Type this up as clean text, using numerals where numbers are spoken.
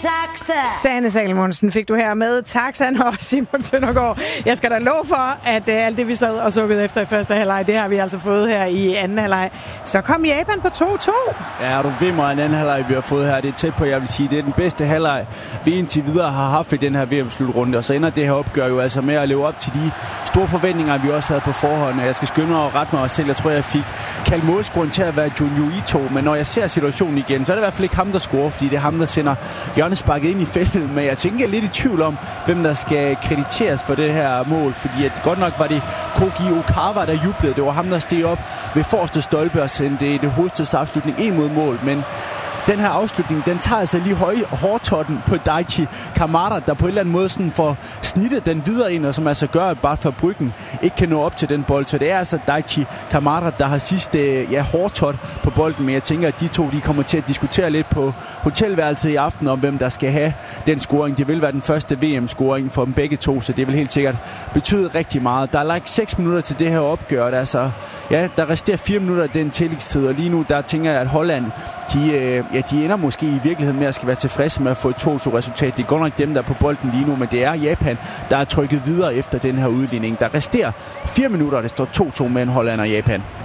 taxa. Sanne Salomonsen fik du her med taxaen og Simon Søndergaard. Jeg skal da love for, at alt det, vi sad og sukkede efter i første halvleg, det har vi altså fået her i anden halvleg. Så kom Japan på 2-2. Ja, du ved mig, en anden halvleg, vi har fået her. Det er tæt på, jeg vil sige. Det er den bedste halvleg, vi indtil videre har haft i den her VM-slutrunde. Og så ender det her opgør jo altså med at leve op til de store forventninger, vi også havde på forhånd. Jeg skal skynde mig og rette mig selv. Jeg tror, jeg fik kaldt målscoren til at være Junyo Ito. Men når jeg ser situationen igen, så er det i hvert fald ikke ham, der scorer, fordi det er ham, der sender hjørnesparket ind i feltet. Men jeg tænker lidt i tvivl om, hvem der skal krediteres for det her mål. Fordi at godt nok var det Koji Okawa, der jublede. Det var ham, der steg op ved forreste stolpe og sendte det hovedstøds afslutning ind mod mål. Men den her afslutning, den tager altså lige hårdtotten på Daichi Kamada, der på en eller anden måde sådan får snittet den videre ind, og som altså gør, at bare Bryggen ikke kan nå op til den bold. Så det er altså Daichi Kamada, der har sidste hårdtot på bolden, men jeg tænker, at de to de kommer til at diskutere lidt på hotelværelset i aften om, hvem der skal have den scoring. Det vil være den første VM-scoring for dem begge to, så det vil helt sikkert betyde rigtig meget. Der er lagt 6 minutter til det her opgør, der resterer 4 minutter af den tillægstid, og lige nu der tænker jeg, at Holland de ender måske i virkeligheden med at skal være tilfredse med at få et 2-2-resultat. Det er godt nok dem, der er på bolden lige nu, men det er Japan, der er trykket videre efter den her udligning. Der resterer 4 minutter, det står 2-2 mellem Holland og Japan.